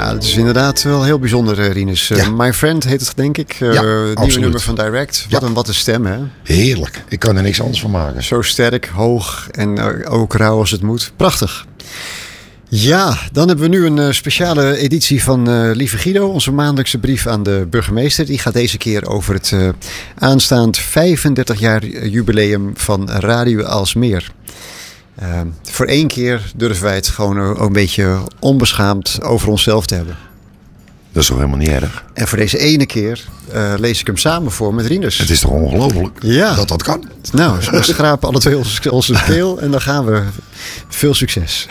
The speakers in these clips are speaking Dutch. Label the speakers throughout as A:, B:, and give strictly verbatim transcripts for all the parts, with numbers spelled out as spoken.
A: Ja, het is inderdaad wel heel bijzonder, uh, Rinus. Uh, ja. My Friend heet het, denk ik. Uh, ja, het nieuwe nummer van Direct. Wat, ja. een, wat een stem, hè?
B: Heerlijk. Ik kan er niks anders van maken.
A: Zo sterk, hoog en uh, ook rauw als het moet. Prachtig. Ja, dan hebben we nu een uh, speciale editie van uh, Lieve Guido. Onze maandelijkse brief aan de burgemeester. Die gaat deze keer over het uh, aanstaand vijfendertig jaar jubileum van Radio Aalsmeer. Uh, voor één keer durven wij het gewoon een, een beetje onbeschaamd over onszelf te hebben.
B: Dat is toch helemaal niet erg?
A: En voor deze ene keer uh, lees ik hem samen voor met Rinus.
B: Het is toch ongelooflijk
A: ja.
B: dat dat kan?
A: Nou, we schrapen alle twee onze, onze keel en dan gaan we. Veel succes.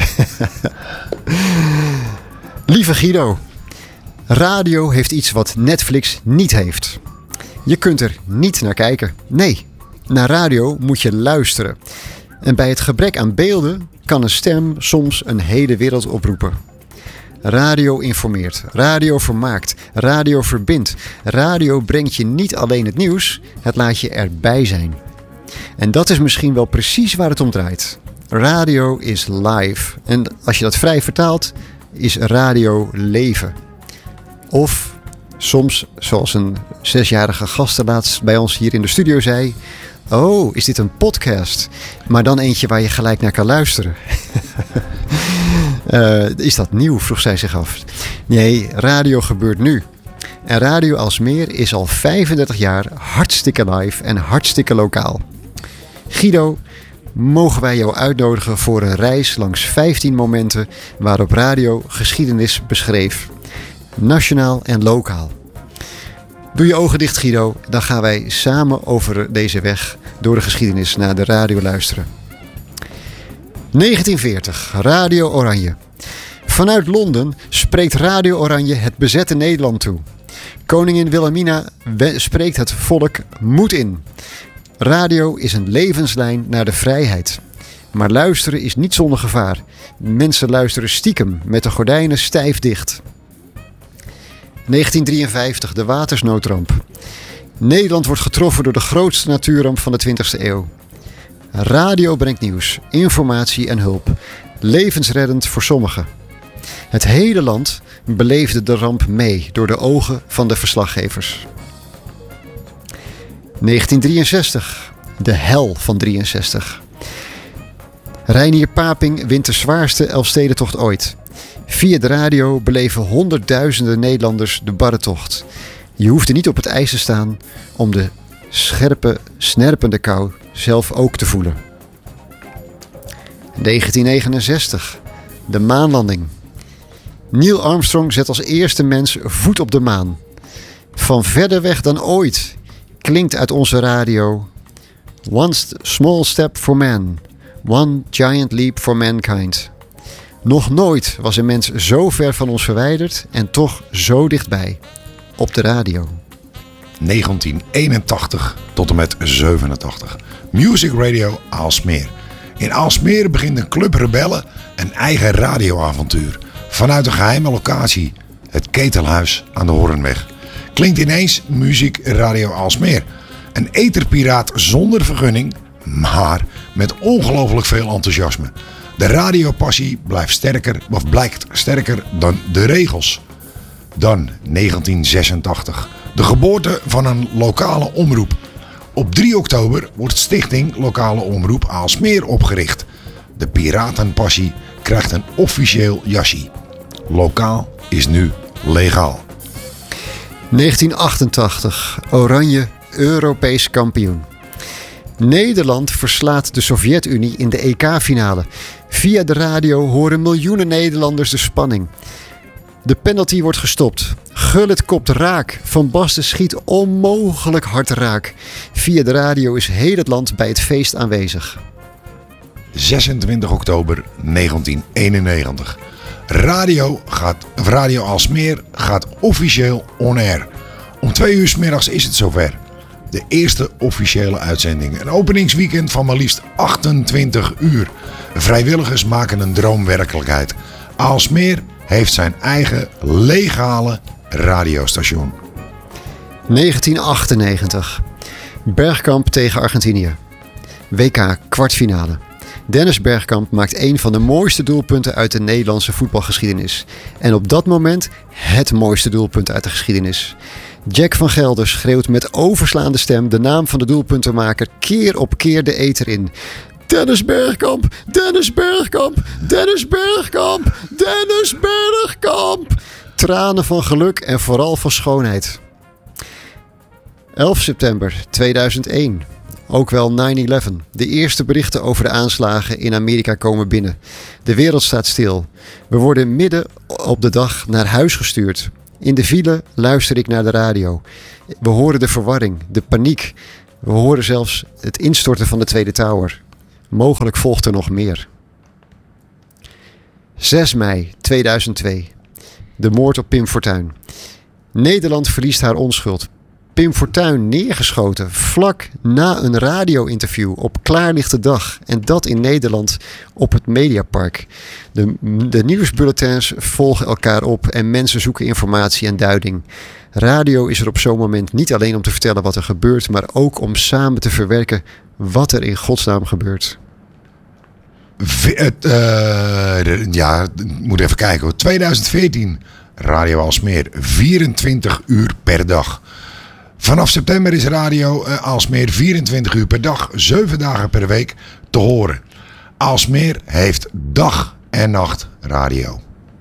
A: Lieve Guido, radio heeft iets wat Netflix niet heeft. Je kunt er niet naar kijken. Nee, naar radio moet je luisteren. En bij het gebrek aan beelden kan een stem soms een hele wereld oproepen. Radio informeert, radio vermaakt, radio verbindt. Radio brengt je niet alleen het nieuws, het laat je erbij zijn. En dat is misschien wel precies waar het om draait. Radio is live. En als je dat vrij vertaalt, is radio leven. Of soms, zoals een zesjarige gast laatst bij ons hier in de studio zei... Oh, is dit een podcast? Maar dan eentje waar je gelijk naar kan luisteren. uh, is dat nieuw, vroeg zij zich af. Nee, radio gebeurt nu. En Radio Aalsmeer is al vijfendertig jaar hartstikke live en hartstikke lokaal. Guido, mogen wij jou uitnodigen voor een reis langs vijftien momenten waarop radio geschiedenis beschreef. Nationaal en lokaal. Doe je ogen dicht, Guido, dan gaan wij samen over deze weg door de geschiedenis naar de radio luisteren. negentien veertig, Radio Oranje. Vanuit Londen spreekt Radio Oranje het bezette Nederland toe. Koningin Wilhelmina spreekt het volk moed in. Radio is een levenslijn naar de vrijheid. Maar luisteren is niet zonder gevaar. Mensen luisteren stiekem met de gordijnen stijf dicht. negentien drieënvijftig, de watersnoodramp. Nederland wordt getroffen door de grootste natuurramp van de twintigste eeuw. Radio brengt nieuws, informatie en hulp. Levensreddend voor sommigen. Het hele land beleefde de ramp mee door de ogen van de verslaggevers. negentien drieënzestig, de hel van drieënzestig. Reinier Paping wint de zwaarste Elfstedentocht ooit. Via de radio beleven honderdduizenden Nederlanders de barretocht. Je hoefde niet op het ijs te staan om de scherpe, snerpende kou zelf ook te voelen. negentien negenenzestig, de maanlanding. Neil Armstrong zet als eerste mens voet op de maan. Van verder weg dan ooit klinkt uit onze radio: One small step for man, one giant leap for mankind. Nog nooit was een mens zo ver van ons verwijderd en toch zo dichtbij. Op de radio.
B: negentien eenentachtig tot en met zevenentachtig. Music Radio Aalsmeer. In Aalsmeer begint een Club Rebellen een eigen radioavontuur. Vanuit een geheime locatie, het Ketelhuis aan de Hoornweg, klinkt ineens Muziek Radio Aalsmeer. Een etherpiraat zonder vergunning, maar met ongelooflijk veel enthousiasme. De radiopassie blijft sterker, of blijkt sterker dan de regels. Dan negentien zesentachtig. De geboorte van een lokale omroep. Op drie oktober wordt Stichting Lokale Omroep Aalsmeer opgericht. De piratenpassie krijgt een officieel jasje. Lokaal is nu legaal.
A: negentien achtentachtig. Oranje Europees kampioen. Nederland verslaat de Sovjet-Unie in de E K-finale. Via de radio horen miljoenen Nederlanders de spanning. De penalty wordt gestopt. Gullit kopt raak. Van Basten schiet onmogelijk hard raak. Via de radio is heel het land bij het feest aanwezig.
B: zesentwintig oktober negentien eenennegentig. Radio, gaat, Radio Aalsmeer gaat officieel on air. Om twee uur 's middags is het zover. De eerste officiële uitzending. Een openingsweekend van maar liefst achtentwintig uur. Vrijwilligers maken een droom werkelijkheid. Aalsmeer heeft zijn eigen legale radiostation.
A: negentien achtennegentig. Bergkamp tegen Argentinië. W K kwartfinale. Dennis Bergkamp maakt een van de mooiste doelpunten uit de Nederlandse voetbalgeschiedenis. En op dat moment het mooiste doelpunt uit de geschiedenis. Jack van Gelder schreeuwt met overslaande stem de naam van de doelpuntenmaker keer op keer de ether in. Dennis Bergkamp, Dennis Bergkamp, Dennis Bergkamp, Dennis Bergkamp. Tranen van geluk en vooral van schoonheid. elf september tweeduizend één. Ook wel nine eleven. De eerste berichten over de aanslagen in Amerika komen binnen. De wereld staat stil. We worden midden op de dag naar huis gestuurd. In de file luister ik naar de radio. We horen de verwarring, de paniek. We horen zelfs het instorten van de Tweede Tower. Mogelijk volgt er nog meer. zes mei tweeduizend twee. De moord op Pim Fortuyn. Nederland verliest haar onschuld. Pim Fortuyn neergeschoten vlak na een radio-interview op klaarlichte dag. En dat in Nederland op het Mediapark. De, de nieuwsbulletins volgen elkaar op en mensen zoeken informatie en duiding. Radio is er op zo'n moment niet alleen om te vertellen wat er gebeurt, maar ook om samen te verwerken wat er in godsnaam gebeurt.
B: V- het, uh, ja, moet even kijken hoor. tweeduizend veertien, Radio Aalsmeer, vierentwintig uur per dag. Vanaf september is Radio uh, Aalsmeer vierentwintig uur per dag, zeven dagen per week te horen. Aalsmeer heeft dag en nacht radio.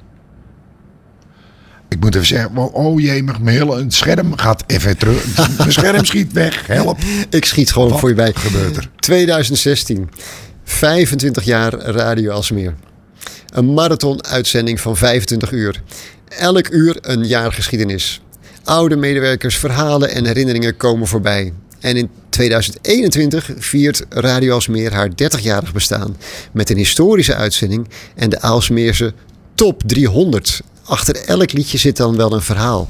B: Ik moet even zeggen, oh jee, mijn hele scherm gaat even terug. Mijn scherm schiet weg, help.
A: Ik schiet gewoon
B: Wat
A: voor je bij.
B: Gebeurt er?
A: tweeduizend zestien, vijfentwintig jaar Radio Aalsmeer. Een marathon-uitzending van vijfentwintig uur. Elk uur een jaar geschiedenis. Oude medewerkers, verhalen en herinneringen komen voorbij. En in tweeduizend eenentwintig viert Radio Aalsmeer haar dertigjarig bestaan. Met een historische uitzending en de Aalsmeerse top driehonderd. Achter elk liedje zit dan wel een verhaal.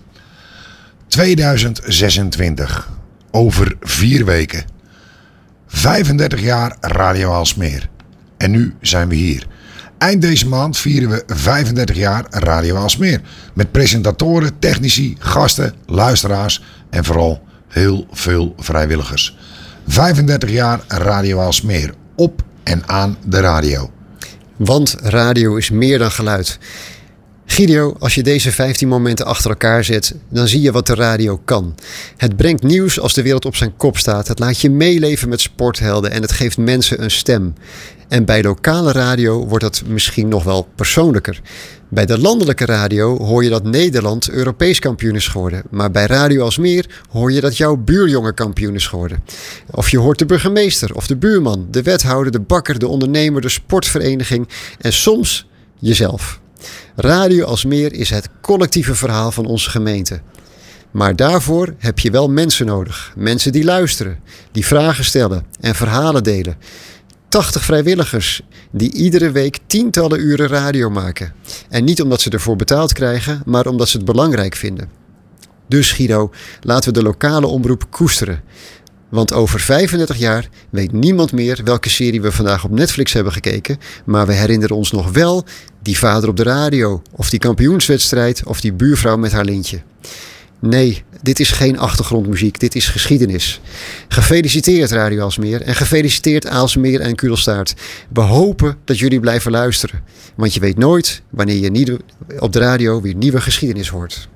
B: tweeduizend zesentwintig. Over vier weken. vijfendertig jaar Radio Aalsmeer. En nu zijn we hier. Eind deze maand vieren we vijfendertig jaar Radio Aalsmeer. Met presentatoren, technici, gasten, luisteraars en vooral heel veel vrijwilligers. vijfendertig jaar Radio Aalsmeer. Op en aan de radio.
A: Want radio is meer dan geluid. Guido, als je deze vijftien momenten achter elkaar zet, dan zie je wat de radio kan. Het brengt nieuws als de wereld op zijn kop staat. Het laat je meeleven met sporthelden en het geeft mensen een stem. En bij lokale radio wordt dat misschien nog wel persoonlijker. Bij de landelijke radio hoor je dat Nederland Europees kampioen is geworden. Maar bij Radio Aalsmeer hoor je dat jouw buurjongen kampioen is geworden. Of je hoort de burgemeester of de buurman, de wethouder, de bakker, de ondernemer, de sportvereniging en soms jezelf. Radio Aalsmeer is het collectieve verhaal van onze gemeente. Maar daarvoor heb je wel mensen nodig. Mensen die luisteren, die vragen stellen en verhalen delen. tachtig vrijwilligers die iedere week tientallen uren radio maken. En niet omdat ze ervoor betaald krijgen, maar omdat ze het belangrijk vinden. Dus Guido, laten we de lokale omroep koesteren. Want over vijfendertig jaar weet niemand meer welke serie we vandaag op Netflix hebben gekeken. Maar we herinneren ons nog wel die vader op de radio, of die kampioenswedstrijd, of die buurvrouw met haar lintje. Nee, dit is geen achtergrondmuziek, dit is geschiedenis. Gefeliciteerd Radio Aalsmeer en gefeliciteerd Aalsmeer en Kudelstaart. We hopen dat jullie blijven luisteren. Want je weet nooit wanneer je op de radio weer nieuwe geschiedenis hoort.